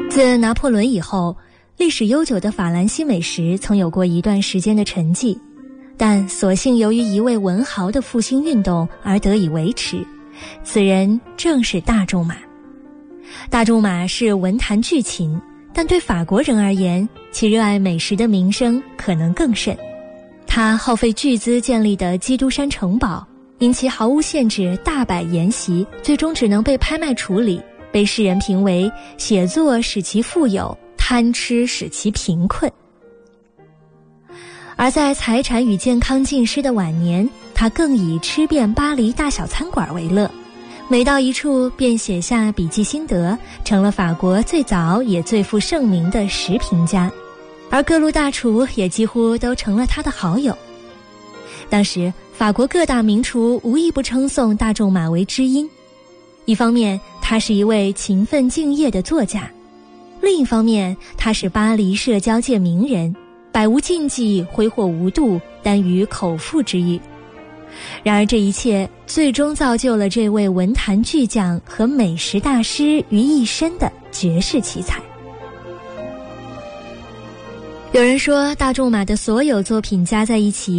自拿破仑以后，历史悠久的法兰西美食曾有过一段时间的沉寂，但所幸由于一位文豪的复兴运动而得以维持。此人正是大仲马。大仲马是文坛巨禽，但对法国人而言，其热爱美食的名声可能更甚。他耗费巨资建立的基督山城堡，因其毫无限制大摆筵席，最终只能被拍卖处理，被世人评为写作使其富有，贪吃使其贫困。而在财产与健康尽失的晚年，他更以吃遍巴黎大小餐馆为乐，每到一处便写下笔记心得，成了法国最早也最负盛名的食评家，而各路大厨也几乎都成了他的好友。当时法国各大名厨无一不称颂大仲马为知音，一方面他是一位勤奋敬业的作家，另一方面他是巴黎社交界名人，百无禁忌，挥霍无度，耽于口腹之欲。然而这一切最终造就了这位文坛巨匠和美食大师于一身的绝世奇才。有人说，大仲马的所有作品加在一起